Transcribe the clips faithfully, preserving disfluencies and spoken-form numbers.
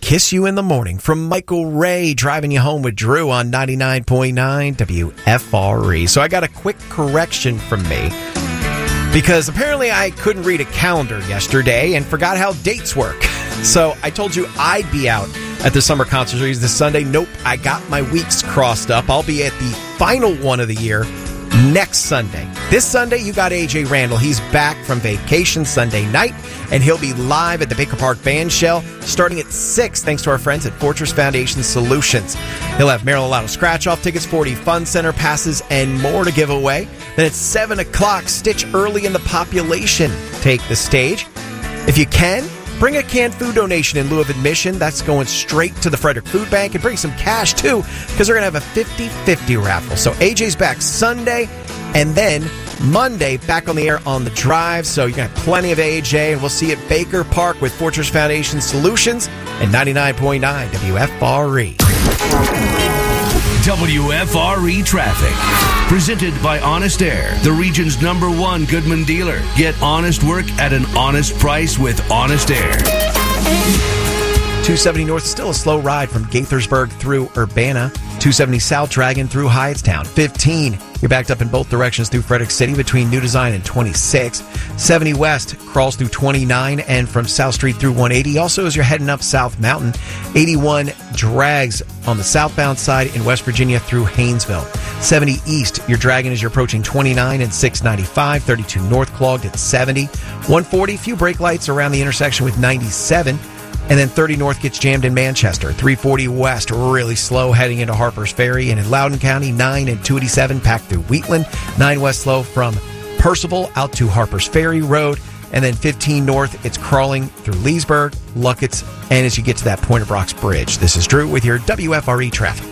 Kiss You in the Morning from Michael Ray, driving you home with Drew on ninety-nine point nine W F R E. So I got a quick correction from me, because apparently I couldn't read a calendar yesterday and forgot how dates work. So I told you I'd be out at the Summer Concert Series this Sunday. Nope, I got my weeks crossed up. I'll be at the final one of the year next Sunday. This Sunday, you got A J Randall. He's back from vacation Sunday night, and he'll be live at the Baker Park Band Shell starting at six, thanks to our friends at Fortress Foundation Solutions. He'll have Maryland Lotto scratch-off tickets, forty Fun Center passes, and more to give away. Then at seven o'clock, Stitch Early in the Population take the stage. If you can, bring a canned food donation in lieu of admission. That's going straight to the Frederick Food Bank. And bring some cash, too, because they're going to have a fifty-fifty raffle. So A J's back Sunday, and then Monday back on the air on The Drive. So you're going to have plenty of A J, and we'll see you at Baker Park with Fortress Foundation Solutions and ninety-nine point nine W F R E. W F R E Traffic. Presented by Honest Air, the region's number one Goodman dealer. Get honest work at an honest price with Honest Air. two seventy North, still a slow ride from Gaithersburg through Urbana. two seventy South, Dragon through Hyattstown. fifteen, you're backed up in both directions through Frederick City between New Design and twenty-six. seventy West crawls through twenty-nine and from South Street through one eighty. Also, as you're heading up South Mountain, eighty-one drags on the southbound side in West Virginia through Haynesville. seventy East, you're dragging as you're approaching twenty-nine and six ninety-five. thirty-two North clogged at seventy. one forty, few brake lights around the intersection with ninety-seven. And then thirty North gets jammed in Manchester. three forty West, really slow heading into Harper's Ferry. And in Loudoun County, nine and two eighty-seven packed through Wheatland. nine West slow from Percival out to Harper's Ferry Road. And then fifteen North, it's crawling through Leesburg, Luckett's, and as you get to that Pointer Brox Bridge. This is Drew with your W F R E traffic.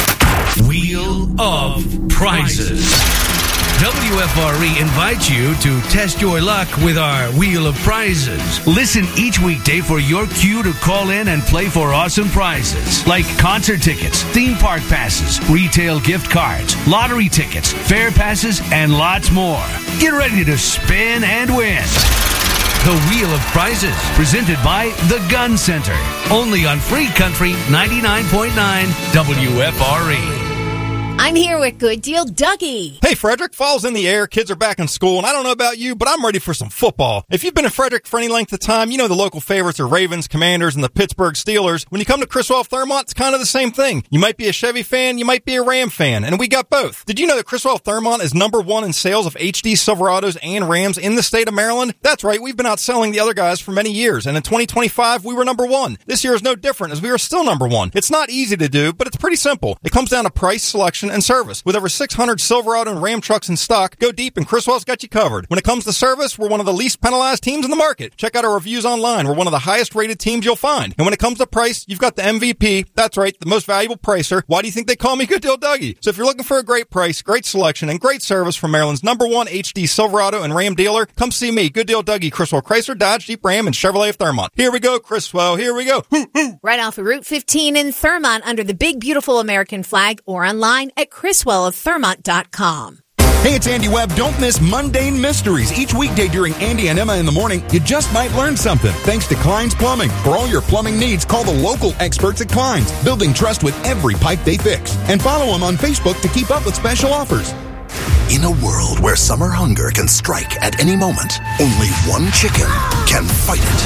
Wheel of Prizes. W F R E invites you to test your luck with our Wheel of Prizes. Listen each weekday for your cue to call in and play for awesome prizes like concert tickets, theme park passes, retail gift cards, lottery tickets, fair passes, and lots more. Get ready to spin and win. The Wheel of Prizes, presented by The Gun Center. Only on Free Country ninety-nine point nine W F R E. I'm here with Good Deal Dougie. Hey, Frederick, fall's in the air, kids are back in school, and I don't know about you, but I'm ready for some football. If you've been in Frederick for any length of time, you know the local favorites are Ravens, Commanders, and the Pittsburgh Steelers. When you come to Criswell Thermont, it's kind of the same thing. You might be a Chevy fan, you might be a Ram fan, and we got both. Did you know that Criswell Thermont is number one in sales of H D Silverados and Rams in the state of Maryland? That's right, we've been outselling the other guys for many years, and in twenty twenty-five, we were number one. This year is no different, as we are still number one. It's not easy to do, but it's pretty simple. It comes down to price, selection, and service. With over six hundred Silverado and Ram trucks in stock, go deep and Criswell's got you covered. When it comes to service, we're one of the least penalized teams in the market. Check out our reviews online. We're one of the highest rated teams you'll find. And when it comes to price, you've got the M V P. That's right, the most valuable pricer. Why do you think they call me Good Deal Dougie? So if you're looking for a great price, great selection, and great service from Maryland's number one H D Silverado and Ram dealer, come see me, Good Deal Dougie, Criswell Chrysler, Dodge, Jeep, Ram, and Chevrolet of Thermont. Here we go, Criswell. Here we go. Hoo, hoo. Right off of Route fifteen in Thermont under the big, beautiful American flag, or online at criswell of thermont dot com. Hey, it's Andy Webb. Don't miss Mundane Mysteries. Each weekday during Andy and Emma in the morning, you just might learn something. Thanks to Klein's Plumbing. For all your plumbing needs, call the local experts at Klein's, building trust with every pipe they fix. And follow them on Facebook to keep up with special offers. In a world where summer hunger can strike at any moment, only one chicken can fight it.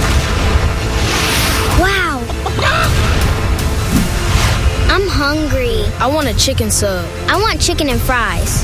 Wow! I'm hungry. I want a chicken sub. I want chicken and fries.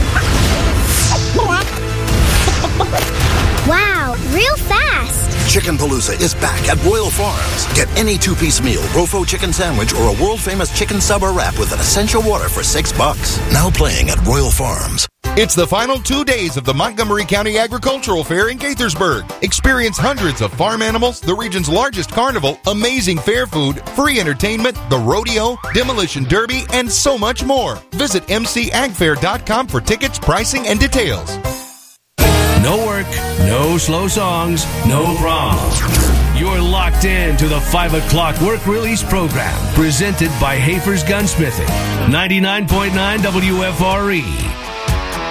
Wow, real fast. Chicken Palooza is back at Royal Farms. Get any two-piece meal, Rofo chicken sandwich, or a world-famous chicken sub or wrap with an essential water for six bucks. Now playing at Royal Farms. It's the final two days of the Montgomery County Agricultural Fair in Gaithersburg. Experience hundreds of farm animals, the region's largest carnival, amazing fair food, free entertainment, the rodeo, demolition derby, and so much more. Visit m c ag fair dot com for tickets, pricing, and details. No work, no slow songs, no problems. You're locked in to the five o'clock work release program, presented by Hafer's Gunsmithing. ninety-nine point nine W F R E.